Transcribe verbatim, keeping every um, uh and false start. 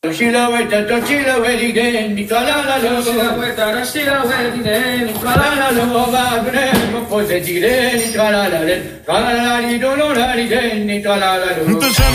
She la vuelta, she la vuelta, Nicola la lo. She la vuelta, she la vuelta, Nicola la lo va bene, poi se dire Nicola la le, Nicola la li do lo la li, Nicola la lo.